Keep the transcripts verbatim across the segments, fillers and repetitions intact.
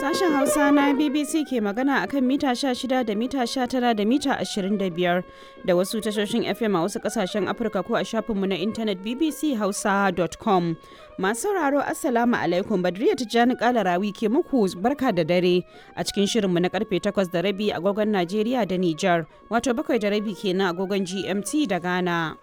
Sashen Hausa na B B C ke magana akan mita sha shida da mita sha tara da mita ashirin da biyar da wasu tashoshin F M a wasu kasashen Afirka ko a shafinmu na intanet b b c hausa dot com. Masu sauraro Assalamu alaikum, Badriya Tijjani Kalarawi ke muku barka da dare a cikin shirinmu na karfe takwas da rabi agogon Najeriya da Nijar, wato bakwai da rabi kenan agogon G M T da Ghana.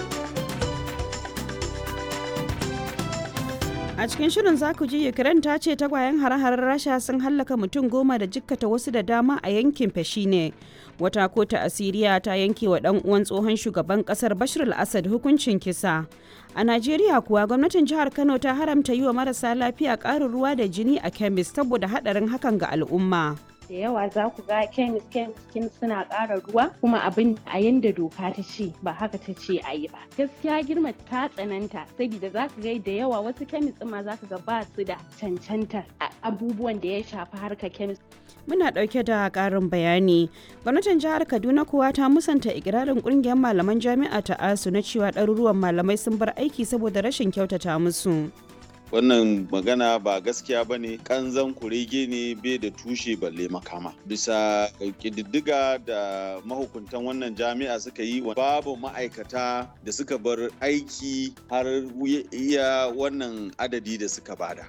A cikin shirin za ku ji Ukraine ta ce tagwayen hare-haren Rasha sun hallaka mutum goma da jikkata wasu da dama a yankin Fashine. Wata kotu a Siriya ta yanke wa ɗan uwan tsohon shugaban ƙasar Bashar al-Assad hukuncin kisa. A Najeriya kuwa gwamnatin jihar Kano ta haramta yi wa marasa lafiya ƙarin ruwa da jini a kemis saboda haɗarin hakan ga al'umma. Da yawa za ku ga kemis kemis suna ƙara ruwa kuma abin a yanda doka ta ce ba haka ta ce a yi ba. Gaskiya girma ta tsananta saboda za ka ga da yawa wasu kemis ma za ka ga ba su da cancantar abubuwan da ya shafi harkar kemis. Muna ɗauke da ƙarin bayani. Gwamnatin jihar Kaduna kuwa ta musanta ikirarin ƙungiyar malaman jami'a ta ASU na cewa ɗaruruwan malamai sun bar aiki saboda rashin kyautata musu. Wannan magana ba gaskiya ba ne, kanzan kurege ne bai da tushe balle makama. Bisa ƙididdiga da mahukuntan wannan jami'a suka yi, babu ma'aikata da suka bar aiki har iya wannan adadi da suka bada.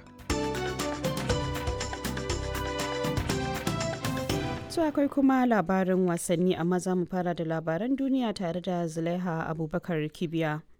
Su akwai kuma labarin wasanni, amma za mu fara da labaran duniya tare da Zulaiha Abubakar Kibiya.